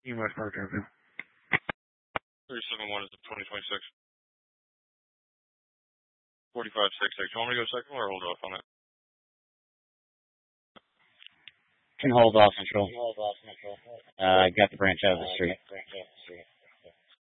You must start there, too. 371 is the 2026. 4566. You want me to go second or hold off on it? Can hold off, Central. Got the branch out of the street.